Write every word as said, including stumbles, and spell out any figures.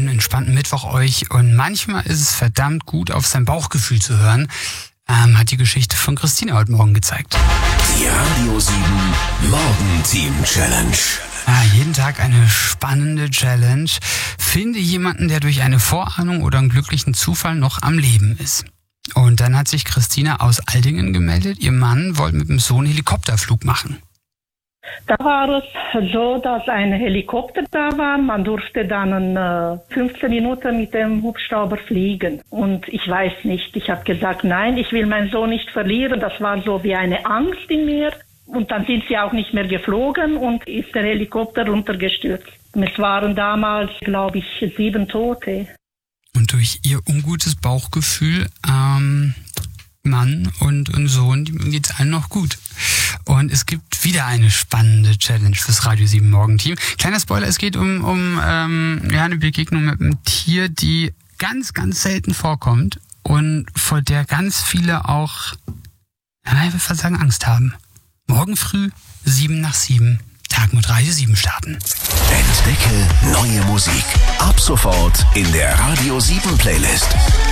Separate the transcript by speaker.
Speaker 1: schönen, entspannten Mittwoch euch. Und manchmal ist es verdammt gut, auf sein Bauchgefühl zu hören, ähm, hat die Geschichte von Christina heute Morgen gezeigt.
Speaker 2: Die Radio sieben Morgenteam Challenge.
Speaker 1: Ah, jeden Tag eine spannende Challenge. Finde jemanden, der durch eine Vorahnung oder einen glücklichen Zufall noch am Leben ist. Und dann hat sich Christina aus Aldingen gemeldet. Ihr Mann wollte mit dem Sohn einen Helikopterflug machen.
Speaker 3: Da war es so, dass ein Helikopter da war. Man durfte dann äh, fünfzehn Minuten mit dem Hubschrauber fliegen. Und ich weiß nicht, ich habe gesagt, nein, ich will meinen Sohn nicht verlieren. Das war so wie eine Angst in mir. Und dann sind sie auch nicht mehr geflogen und ist der Helikopter runtergestürzt. Es waren damals, glaube ich, sieben Tote.
Speaker 1: Und durch ihr ungutes Bauchgefühl, ähm, Mann und, und Sohn, dem geht's allen noch gut. Und es gibt wieder eine spannende Challenge fürs Radio sieben Morgenteam. Kleiner Spoiler, es geht um, um ähm, ja, eine Begegnung mit einem Tier, die ganz, ganz selten vorkommt und vor der ganz viele auch, ja, ich würde fast sagen, Angst haben. Morgen früh, sieben nach sieben, Tag mit Radio sieben starten.
Speaker 2: Entdecke neue Musik. Ab sofort in der Radio sieben Playlist.